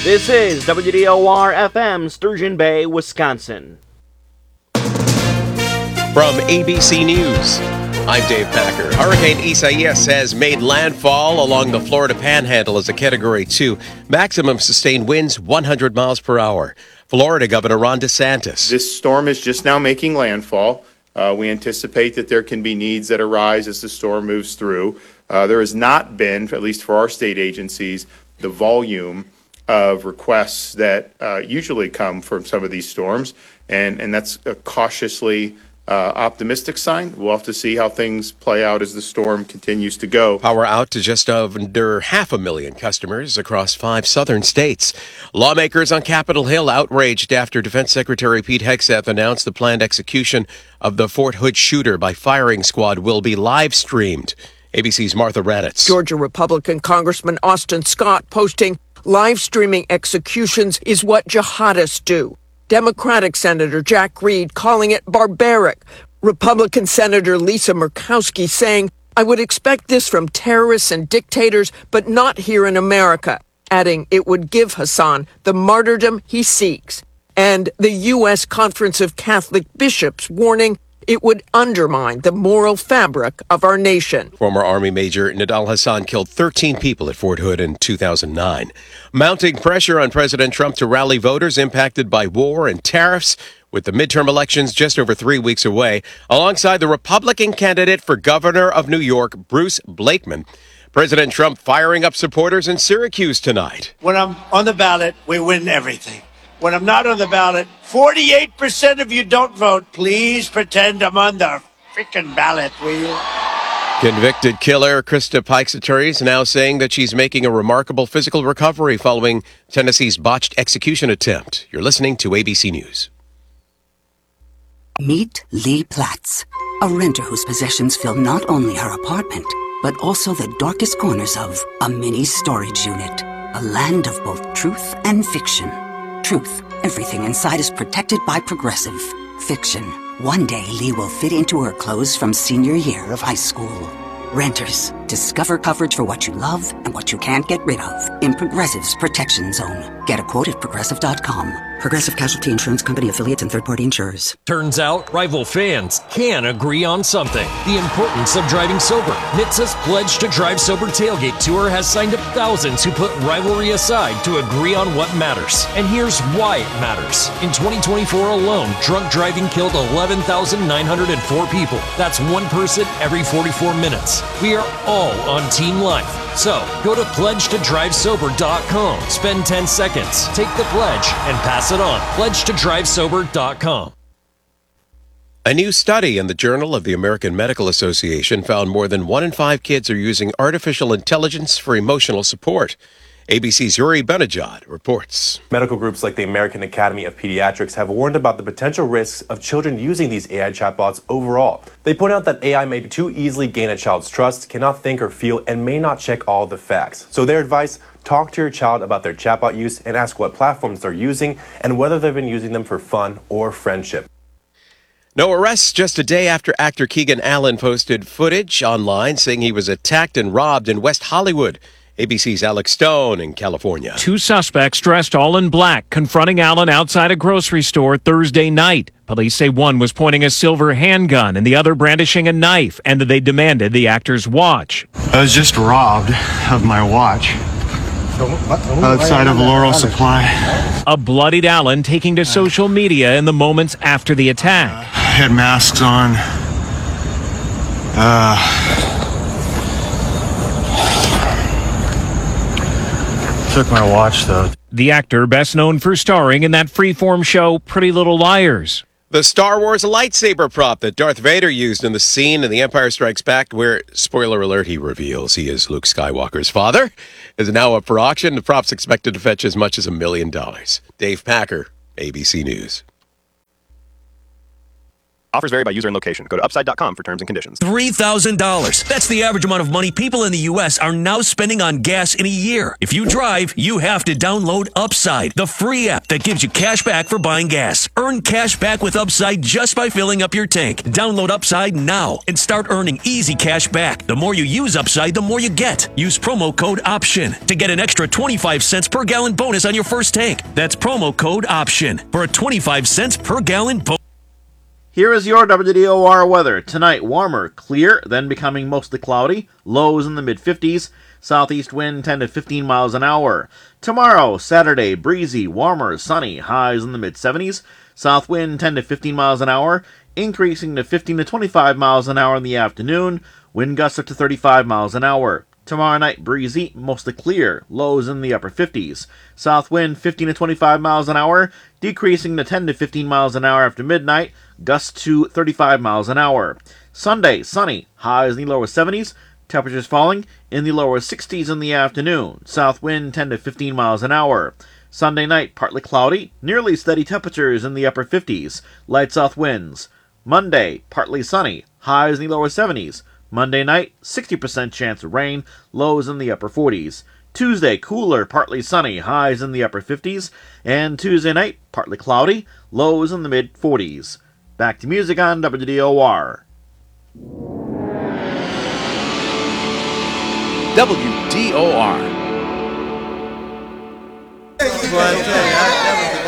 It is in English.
This is WDOR-FM, Sturgeon Bay, Wisconsin. From ABC News, I'm Dave Packer. Hurricane Isaias has made landfall along the Florida Panhandle as a Category 2. Maximum sustained winds 100 miles per hour. Florida Governor Ron DeSantis. This storm is just now making landfall. We anticipate that there can be needs that arise as the storm moves through. There has not been, at least for our state agencies, the volume of requests that usually come from some of these storms, and that's a cautiously optimistic sign. We'll have to see how things play out as the storm continues to go. Power out to just under 500,000 customers across 5 southern states. Lawmakers on Capitol Hill outraged after Defense Secretary Pete Hegseth announced the planned execution of the Fort Hood shooter by firing squad will be live streamed. ABC's Martha Raddatz. Georgia Republican Congressman Austin Scott posting, "Live streaming executions is what jihadists do." Democratic Senator Jack Reed calling it barbaric. Republican Senator Lisa Murkowski saying, "I would expect this from terrorists and dictators, but not here in America," adding it would give Hassan the martyrdom he seeks. And the U.S. Conference of Catholic Bishops warning it would undermine the moral fabric of our nation. Former Army Major Nidal Hasan killed 13 people at Fort Hood in 2009. Mounting pressure on President Trump to rally voters impacted by war and tariffs, with the midterm elections just over 3 weeks away, alongside the Republican candidate for governor of New York, Bruce Blakeman. President Trump firing up supporters in Syracuse tonight. When I'm on the ballot, we win everything. When I'm not on the ballot, 48% of you don't vote. Please pretend I'm on the freaking ballot, will you? Convicted killer Krista Pike's attorneys now saying that she's making a remarkable physical recovery following Tennessee's botched execution attempt. You're listening to ABC News. Meet Lee Platts, a renter whose possessions fill not only her apartment, but also the darkest corners of a mini storage unit. A land of both truth and fiction. Truth, everything inside is protected by Progressive. Fiction, one day Lee will fit into her clothes from senior year of high school. Renters, discover coverage for what you love and what you can't get rid of in Progressive's Protection Zone. Get a quote at Progressive.com. Progressive Casualty Insurance Company, affiliates, and third-party insurers. Turns out rival fans can agree on something. The importance of driving sober. NHTSA's Pledge to Drive Sober Tailgate Tour has signed up thousands who put rivalry aside to agree on what matters. And here's why it matters. In 2024 alone, drunk driving killed 11,904 people. That's one person every 44 minutes. We are all on Team Life. So, go to pledgetodrivesober.com. Spend 10 seconds, take the pledge, and pass it on. pledgetodrivesober.com. A new study in the Journal of the American Medical Association found more than 1 in 5 kids are using artificial intelligence for emotional support. ABC's Yuri Benajad reports. Medical groups like the American Academy of Pediatrics have warned about the potential risks of children using these AI chatbots overall. They point out that AI may too easily gain a child's trust, cannot think or feel, and may not check all the facts. So their advice, talk to your child about their chatbot use and ask what platforms they're using and whether they've been using them for fun or friendship. No arrests just a day after actor Keegan Allen posted footage online saying he was attacked and robbed in West Hollywood. ABC's Alex Stone in California. 2 suspects dressed all in black confronting Allen outside a grocery store Thursday night. Police say one was pointing a silver handgun and the other brandishing a knife, and that they demanded the actor's watch. I was just robbed of my watch outside of Laurel Supply. A bloodied Allen taking to social media in the moments after the attack. I had masks on. Took my watch, though. The actor, best known for starring in that freeform show Pretty Little Liars. The Star Wars lightsaber prop that Darth Vader used in the scene in The Empire Strikes Back, where, spoiler alert, he reveals he is Luke Skywalker's father, is now up for auction. The prop's expected to fetch as much as $1 million. Dave Packer, ABC News. Offers vary by user and location. Go to upside.com for terms and conditions. $3,000. That's the average amount of money people in the U.S. are now spending on gas in a year. If you drive, you have to download Upside, the free app that gives you cash back for buying gas. Earn cash back with Upside just by filling up your tank. Download Upside now and start earning easy cash back. The more you use Upside, the more you get. Use promo code OPTION to get an extra 25 cents per gallon bonus on your first tank. That's promo code OPTION for a 25 cents per gallon bonus. Here is your WDOR weather. Tonight, warmer, clear, then becoming mostly cloudy. Lows in the mid-50s. Southeast wind 10 to 15 miles an hour. Tomorrow, Saturday, breezy, warmer, sunny. Highs in the mid-70s. South wind 10 to 15 miles an hour. Increasing to 15 to 25 miles an hour in the afternoon. Wind gusts up to 35 miles an hour. Tomorrow night, breezy, mostly clear, lows in the upper 50s. South wind 15 to 25 miles an hour, decreasing to 10 to 15 miles an hour after midnight, gusts to 35 miles an hour. Sunday, sunny, highs in the lower 70s, temperatures falling in the lower 60s in the afternoon. South wind 10 to 15 miles an hour. Sunday night, partly cloudy, nearly steady temperatures in the upper 50s, light south winds. Monday, partly sunny, highs in the lower 70s. Monday night, 60% chance of rain, lows in the upper 40s. Tuesday, cooler, partly sunny, highs in the upper 50s. And Tuesday night, partly cloudy, lows in the mid-40s. Back to music on WDOR. WDOR.